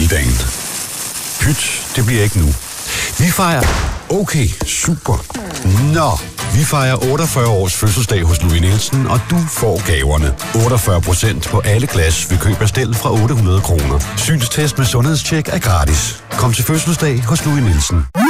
hele dagen. Pyt, det bliver ikke nu. Vi fejrer... Okay, super. Nå, vi fejrer 48 års fødselsdag hos Louis Nielsen, og du får gaverne. 48% på alle glas ved køb af stel fra 800 kroner. Synstest med sundhedstjek er gratis. Kom til fødselsdag hos Louis Nielsen.